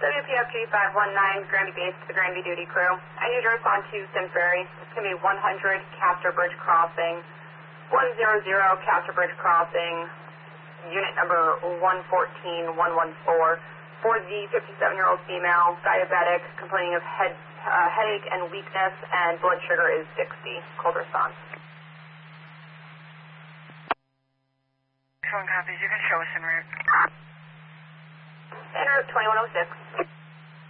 WPFG 519, Granby Base to the Granby Duty Crew. I need to respond to Simsbury. It's going to be 100 Castor Bridge Crossing, 100 Castor Bridge Crossing, unit number 114114, for the 57-year-old female, diabetic, complaining of headache and weakness, and blood sugar is 60. Cold response. Phone copies. You can show us en route. En route 2106.